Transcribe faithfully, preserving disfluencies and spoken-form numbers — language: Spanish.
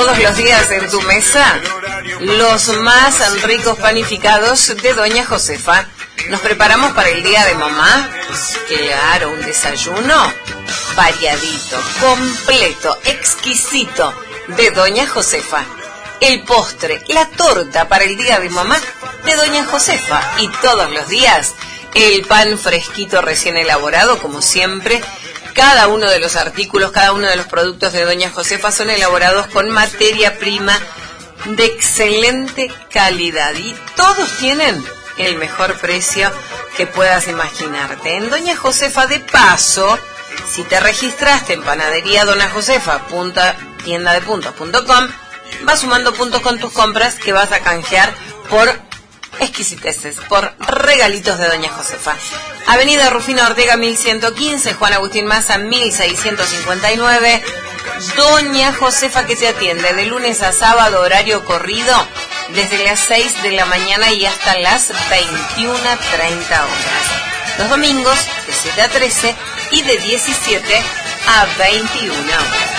Todos los días en tu mesa, los más ricos panificados de Doña Josefa. Nos preparamos para el día de mamá. Claro, un desayuno variadito, completo, exquisito de Doña Josefa. El postre, la torta para el día de mamá de Doña Josefa. Y todos los días, el pan fresquito recién elaborado, como siempre. Cada uno de los artículos, cada uno de los productos de Doña Josefa son elaborados con materia prima de excelente calidad. Y todos tienen el mejor precio que puedas imaginarte. En Doña Josefa, de paso, si te registraste en panadería Doña Josefa, punta, tienda de puntos punto com, vas sumando puntos con tus compras que vas a canjear por exquisiteces, por regalitos de Doña Josefa. Avenida Rufino Ortega mil ciento quince, Juan Agustín Maza mil seiscientos cincuenta y nueve. Doña Josefa, que te atiende de lunes a sábado, horario corrido, desde las seis de la mañana y hasta las veintiuna treinta horas. Los domingos de siete a trece y de diecisiete a veintiuna horas.